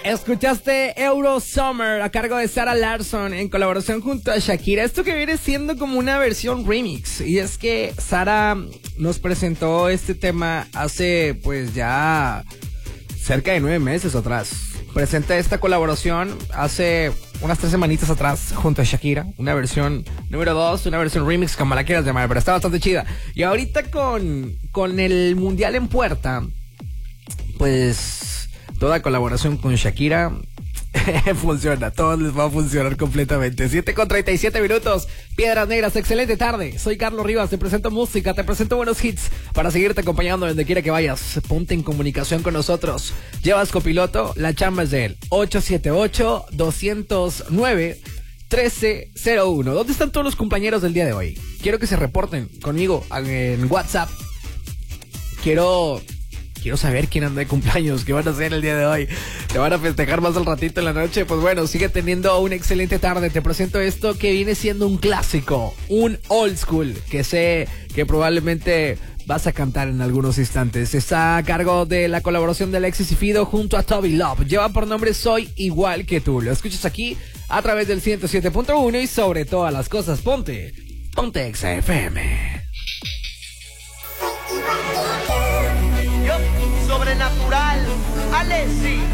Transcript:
Escuchaste Euro Summer a cargo de Sarah Larsson en colaboración junto a Shakira. Esto que viene siendo como una versión remix. Y es que Sarah nos presentó este tema hace pues ya cerca de 9 meses atrás. Presenta esta colaboración hace unas 3 semanitas atrás junto a Shakira. Una versión número 2, una versión remix, como la quieras llamar, pero está bastante chida. Y ahorita con el Mundial en puerta, pues toda colaboración con Shakira funciona, todo les va a funcionar completamente. 7:37 Piedras Negras, excelente tarde. Soy Carlos Rivas, te presento música, te presento buenos hits para seguirte acompañando donde quiera que vayas. Ponte en comunicación con nosotros. Llevas copiloto, la chamba es de él. 878-209-1301. ¿Dónde están todos los compañeros del día de hoy? Quiero que se reporten conmigo en WhatsApp. Quiero saber quién anda de cumpleaños, qué van a hacer el día de hoy. ¿Te van a festejar más al ratito en la noche? Pues bueno, sigue teniendo una excelente tarde. Te presento esto que viene siendo un clásico, un old school, que sé que probablemente vas a cantar en algunos instantes. Está a cargo de la colaboración de Alexis y Fido junto a Toby Love. Lleva por nombre Soy Igual que Tú. Lo escuchas aquí a través del 107.1 y sobre todas las cosas, ponte Exa FM. Sobrenatural, Alexis.